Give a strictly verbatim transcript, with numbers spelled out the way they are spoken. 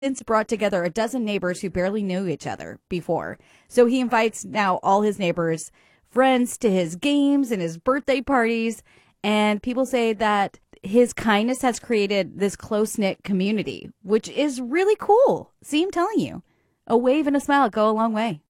since brought together a dozen neighbors who barely knew each other before. So he invites now all his neighbors, friends to his games and his birthday parties. And people say that his kindness has created this close-knit community, which is really cool. See, I'm telling you, a wave and a smile go a long way.